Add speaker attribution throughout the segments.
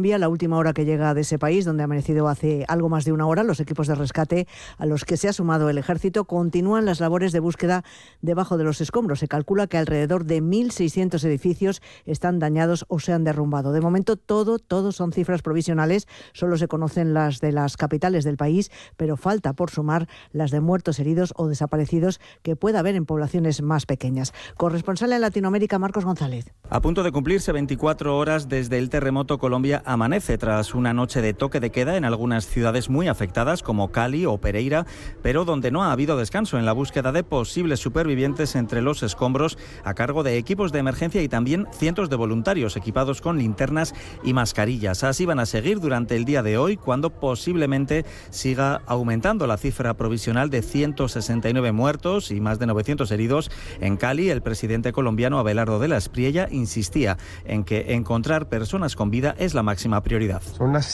Speaker 1: Colombia, la última hora que llega de ese país, donde ha amanecido hace algo más de una hora. Los equipos de rescate a los que se ha sumado el ejército continúan las labores de búsqueda debajo de los escombros. Se calcula que alrededor de 1.600 edificios están dañados o se han derrumbado. De momento todo son cifras provisionales, solo se conocen las de las capitales del país, pero falta por sumar las de muertos, heridos o desaparecidos que pueda haber en poblaciones más pequeñas. Corresponsal en Latinoamérica, Marcos González.
Speaker 2: A punto de cumplirse 24 horas desde el terremoto, Colombia amanece tras una noche de toque de queda en algunas ciudades muy afectadas como Cali o Pereira, pero donde no ha habido descanso en la búsqueda de posibles supervivientes entre los escombros a cargo de equipos de emergencia y también cientos de voluntarios equipados con linternas y mascarillas. Así van a seguir durante el día de hoy, cuando posiblemente siga aumentando la cifra provisional de 169 muertos y más de 900 heridos. En Cali, el presidente colombiano Abelardo de la Espriella insistía en que encontrar personas con vida es la máxima prioridad.
Speaker 3: Son las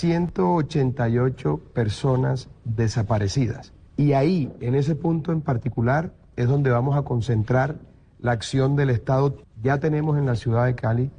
Speaker 3: 188 personas desaparecidas. Y ahí, en ese punto en particular, es donde vamos a concentrar la acción del Estado. Ya tenemos en la ciudad de Cali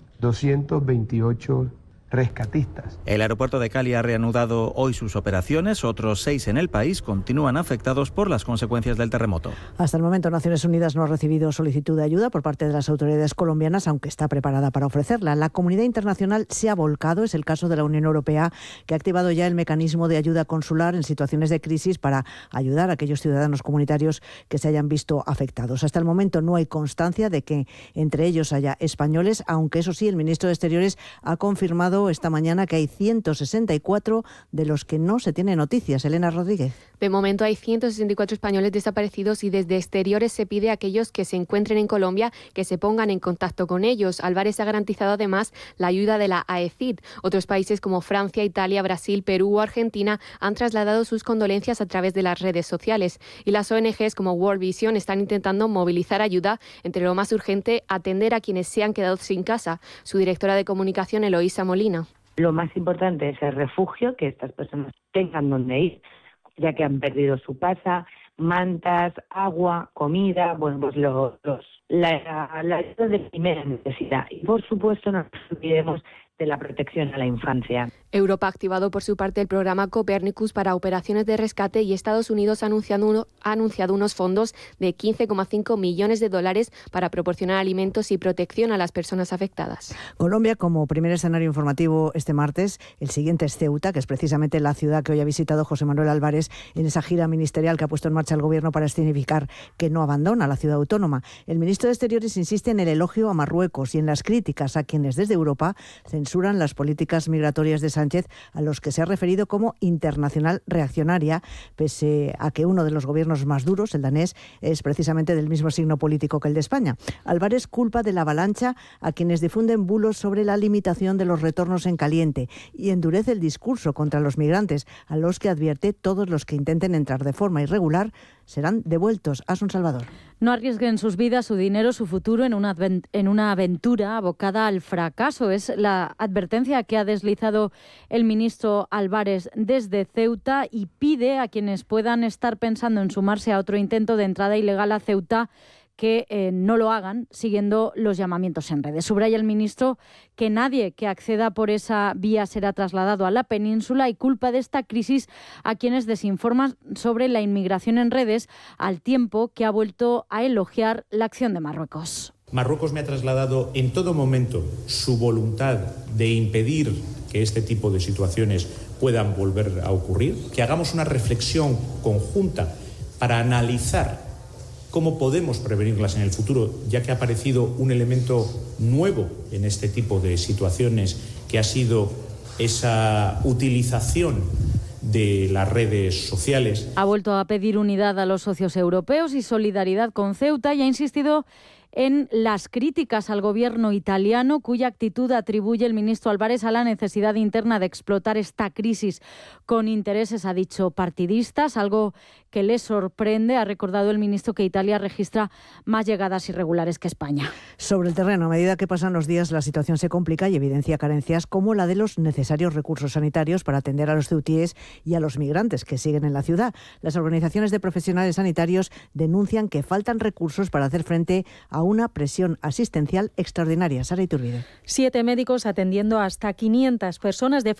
Speaker 3: 228 rescatistas.
Speaker 2: El aeropuerto de Cali ha reanudado hoy sus operaciones. Otros 6 en el país continúan afectados por las consecuencias del terremoto.
Speaker 1: Hasta el momento, Naciones Unidas no ha recibido solicitud de ayuda por parte de las autoridades colombianas, aunque está preparada para ofrecerla. La comunidad internacional se ha volcado. Es el caso de la Unión Europea, que ha activado ya el mecanismo de ayuda consular en situaciones de crisis para ayudar a aquellos ciudadanos comunitarios que se hayan visto afectados. Hasta el momento no hay constancia de que entre ellos haya españoles, aunque eso sí, el ministro de Exteriores ha confirmado esta mañana que hay 164 de los que no se tiene noticias. Elena Rodríguez.
Speaker 4: De momento hay 164 españoles desaparecidos y desde Exteriores se pide a aquellos que se encuentren en Colombia que se pongan en contacto con ellos. Álvarez ha garantizado además la ayuda de la AECID. Otros países como Francia, Italia, Brasil, Perú o Argentina han trasladado sus condolencias a través de las redes sociales. Y las ONGs como World Vision están intentando movilizar ayuda. Entre lo más urgente, atender a quienes se han quedado sin casa. Su directora de comunicación, Eloísa Molina.
Speaker 5: Lo más importante es el refugio, que estas personas tengan donde ir, ya que han perdido su casa, mantas, agua, comida, bueno, pues la ayuda de primera necesidad. Y por supuesto no nos olvidemos de la protección a la infancia.
Speaker 4: Europa ha activado por su parte el programa Copernicus para operaciones de rescate y Estados Unidos ha anunciado unos fondos de $15,5 millones para proporcionar alimentos y protección a las personas afectadas.
Speaker 1: Colombia como primer escenario informativo este martes. El siguiente es Ceuta, que es precisamente la ciudad que hoy ha visitado José Manuel Álvarez en esa gira ministerial que ha puesto en marcha el gobierno para significar que no abandona la ciudad autónoma. El ministro de Exteriores insiste en el elogio a Marruecos y en las críticas a quienes desde Europa censuran las políticas migratorias de Sánchez, a los que se ha referido como internacional reaccionaria, pese a que uno de los gobiernos más duros, el danés, es precisamente del mismo signo político que el de España. Álvarez culpa de la avalancha a quienes difunden bulos sobre la limitación de los retornos en caliente y endurece el discurso contra los migrantes, a los que advierte todos los que intenten entrar de forma irregular serán devueltos. Asun Salvador.
Speaker 6: No arriesguen sus vidas, su dinero, su futuro en una aventura abocada al fracaso. Es la advertencia que ha deslizado el ministro Álvarez desde Ceuta y pide a quienes puedan estar pensando en sumarse a otro intento de entrada ilegal a Ceuta que no lo hagan siguiendo los llamamientos en redes. Subraya el ministro que nadie que acceda por esa vía será trasladado a la península y culpa de esta crisis a quienes desinforman sobre la inmigración en redes, al tiempo que ha vuelto a elogiar la acción de Marruecos.
Speaker 7: Marruecos me ha trasladado en todo momento su voluntad de impedir que este tipo de situaciones puedan volver a ocurrir, que hagamos una reflexión conjunta para analizar cómo podemos prevenirlas en el futuro, ya que ha aparecido un elemento nuevo en este tipo de situaciones, que ha sido esa utilización de las redes sociales.
Speaker 6: Ha vuelto a pedir unidad a los socios europeos y solidaridad con Ceuta y ha insistido en las críticas al gobierno italiano, cuya actitud atribuye el ministro Álvarez a la necesidad interna de explotar esta crisis con intereses, ha dicho, partidistas, algo que le sorprende. Ha recordado el ministro que Italia registra más llegadas irregulares que España.
Speaker 1: Sobre el terreno, a medida que pasan los días, la situación se complica y evidencia carencias como la de los necesarios recursos sanitarios para atender a los ceutíes y a los migrantes que siguen en la ciudad. Las organizaciones de profesionales sanitarios denuncian que faltan recursos para hacer frente a una presión asistencial extraordinaria. Sara Iturbide.
Speaker 8: 7 médicos atendiendo hasta 500 personas de